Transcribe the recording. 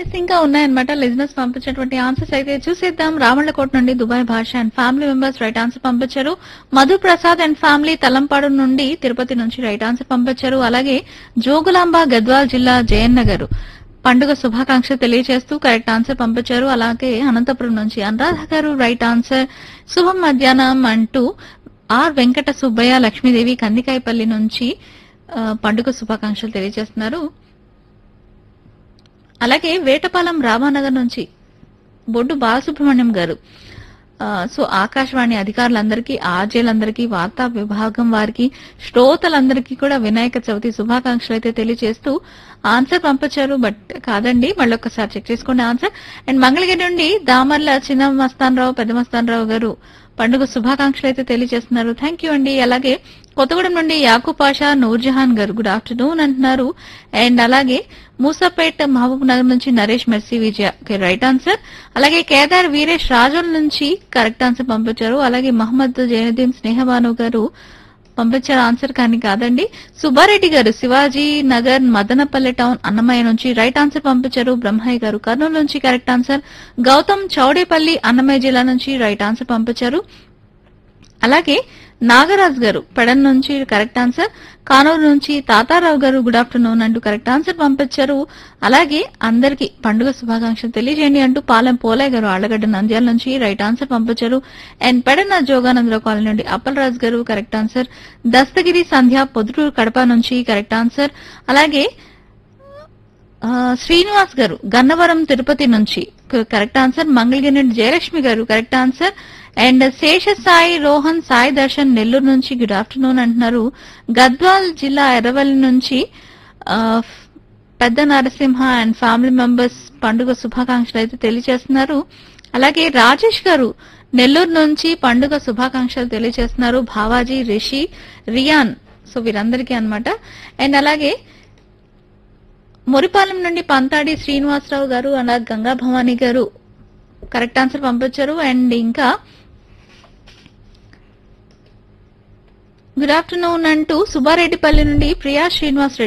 Yes ఇంకా ఉన్నాయన్నమాట లిజినెస్ పంపించినటువంటి ఆన్సర్స్ అయితే చూసేద్దాం. రామళ్ళకోట నుండి దుబాయ్ భాష and family members right answer పంపించారు. మధు ప్రసాద్ అండ్ ఫ్యామిలీ తలంపాడు నుండి తిరుపతి నుంచి రైట్ ఆన్సర్ పంపించారు. అలాగే జోగులాంబ గద్వాల్ జిల్లా జయన్న గారు పండుగ శుభాకాంక్షలు తెలియజేస్తూ కరెక్ట్ ఆన్సర్ పంపించారు. అలాగే అనంతపురం నుంచి అనురాధ గారు రైట్ ఆన్సర్. శుభం మధ్యాహ్నం అంటూ ఆర్ వెంకట సుబ్బయ్య లక్ష్మీదేవి కందికాయపల్లి నుంచి పండుగ శుభాకాంక్షలు తెలియజేస్తున్నారు. అలాగే వేటపాలెం రామానగర్ నుంచి బొడ్డు బాలసుబ్రహ్మణ్యం గారు సో ఆకాశవాణి అధికారులందరికీ, ఆర్జేలందరికీ, వార్తా విభాగం వారికి, శ్రోతలందరికీ కూడా వినాయక చవితి శుభాకాంక్షలు అయితే తెలియజేస్తూ ఆన్సర్ పంపించారు. బట్ కాదండి, మళ్ళీ ఒక్కసారి చెక్ చేసుకోండి ఆన్సర్. అండ్ మంగళగిరి నుండి దామర్ల చిన్న మస్తానరావు, పెద్ద మస్తానరావు గారు పండుగ శుభాకాంక్షలు అయితే తెలియజేస్తున్నారు. థ్యాంక్ యూ అండి. అలాగే కొత్తగూడెం నుండి యాకూబ్ పాషా, నూర్జహాన్ గారు గుడ్ ఆఫ్టర్నూన్ అంటున్నారు. అండ్ అలాగే మూసాపేట్ మహబూబ్ నగర్ నుంచి నరేష్ మెర్సీ విజయ రైట్ ఆన్సర్. అలాగే కేదార్ వీరేష్ రాజోల్ నుంచి కరెక్ట్ ఆన్సర్ పంపించారు. అలాగే మహమ్మద్ జైనుద్దీన్ స్నేహబాను గారు పంపించారు ఆన్సర్, కానీ కాదండి. సుబ్బారెడ్డి గారు శివాజీ నగర్ మదనపల్లె టౌన్ అన్నమయ్య నుంచి రైట్ ఆన్సర్ పంపించారు. బ్రహ్మయ్య గారు కర్నూలు నుంచి కరెక్ట్ ఆన్సర్. గౌతమ్ చౌడేపల్లి అన్నమయ్య జిల్లా నుంచి రైట్ ఆన్సర్ పంపించారు. అలాగే నాగరాజ్ గారు పెడన్ నుంచి కరెక్ట్ ఆన్సర్. కానూరు నుంచి తాతారావు గారు గుడ్ ఆఫ్టర్నూన్ అంటూ కరెక్ట్ ఆన్సర్ పంపించారు. అలాగే అందరికీ పండుగ శుభాకాంక్షలు తెలియజేయండి అంటూ పాలెం పోలయ్య గారు ఆళ్లగడ్డ నంద్యాల నుంచి రైట్ ఆన్సర్ పంపించారు. అండ్ పెడన జోగానందరావు కాలనీ నుండి అప్పలరాజు గారు కరెక్ట్ ఆన్సర్. దస్తగిరి సంధ్య పొద్దుటూరు కడప నుంచి కరెక్ట్ ఆన్సర్. అలాగే శ్రీనివాస్ గారు గన్నవరం తిరుపతి నుంచి కరెక్ట్ ఆన్సర్. మంగళగిరి నుండి జయలక్ష్మి గారు కరెక్ట్ ఆన్సర్. అండ్ శేష సాయి రోహన్ సాయి దర్శన్ నెల్లూరు నుంచి గుడ్ ఆఫ్టర్నూన్ అంటున్నారు. గద్వాల్ జిల్లా ఎర్రవల్లి నుంచి పెద్ద నరసింహ అండ్ ఫ్యామిలీ మెంబర్స్ పండుగ శుభాకాంక్షలు అయితే తెలియజేస్తున్నారు. అలాగే రాజేష్ గారు నెల్లూరు నుంచి పండుగ శుభాకాంక్షలు తెలియజేస్తున్నారు. భావాజీ, రిషి, రియాన్ సో వీరందరికీ అన్నమాట. అండ్ అలాగే మురిపాలెం నుండి పంతాడి శ్రీనివాసరావు గారు అలాగే గంగా భవానీ గారు కరెక్ట్ ఆన్సర్ పంపించారు. అండ్ ఇంకా గుడ్ ఆఫ్టర్నూన్ అంటూ సుబ్బారెడ్డిపల్లి నుండి ప్రియా శ్రీనివాస్